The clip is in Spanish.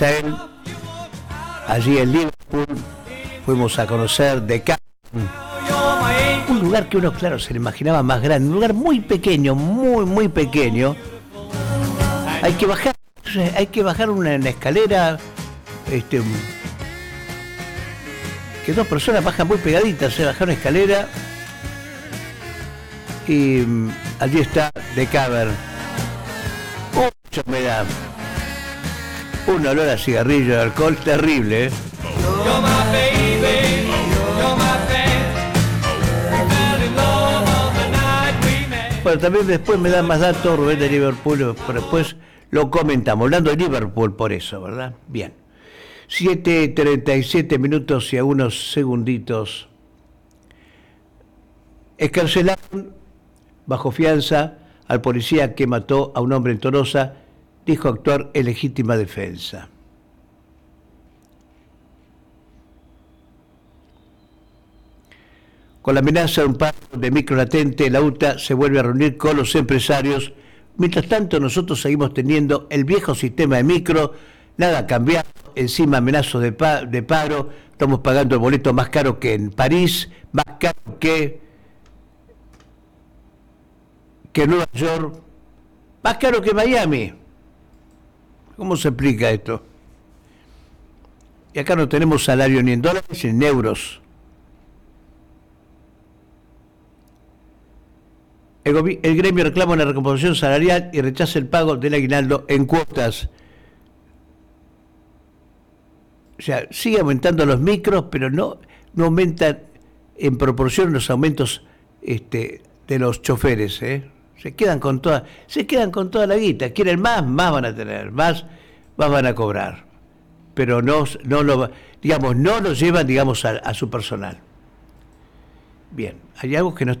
hotel, allí en Liverpool, fuimos a conocer The Cavern, un lugar que uno, claro, se le imaginaba más grande, un lugar muy pequeño, muy pequeño. Hay que bajar una escalera, que dos personas bajan muy pegaditas, bajar una escalera y allí está The Cavern. Mucha humedad, un olor a cigarrillo, de alcohol terrible, ¿eh? Bueno, también después me dan más datos Rubén de Liverpool, pero después lo comentamos, hablando de Liverpool por eso, ¿verdad? Bien. 7:37 minutos y a unos segunditos. Excarcelaron bajo fianza al policía que mató a un hombre en Tolosa, dijo actuar en legítima defensa. Con la amenaza de un paro de micro latente, la UTA se vuelve a reunir con los empresarios. Mientras tanto, nosotros seguimos teniendo el viejo sistema de micro, nada ha cambiado, encima amenazos de paro, estamos pagando el boleto más caro que en París, más caro que Nueva York, más caro que Miami. ¿Cómo se explica esto? Y acá no tenemos salario ni en dólares ni en euros. El gremio reclama una recomposición salarial y rechaza el pago del aguinaldo en cuotas. O sea, sigue aumentando los micros, pero no aumentan en proporción los aumentos de los choferes, ¿eh? Se quedan con toda la guita. Quieren más van a tener, más van a cobrar. Pero no lo llevan, a su personal. Bien, hay algo que no